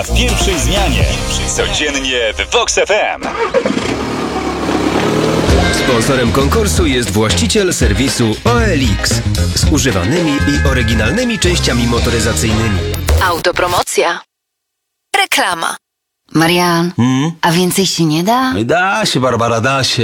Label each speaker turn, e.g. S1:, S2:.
S1: W pierwszej zmianie. Codziennie w Vox FM.
S2: Sponsorem konkursu jest właściciel serwisu OLX z używanymi i oryginalnymi częściami motoryzacyjnymi.
S3: Autopromocja. Reklama.
S4: Marian, a więcej się nie da?
S5: Da się, Barbara, da się.